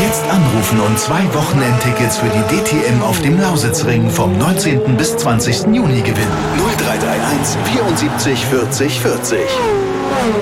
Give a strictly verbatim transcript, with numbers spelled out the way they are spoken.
Jetzt anrufen und zwei Wochenendtickets für die D T M auf dem Lausitzring vom neunzehnten bis zwanzigsten Juni gewinnen. null drei drei eins vierundsiebzig vierzig vierzig.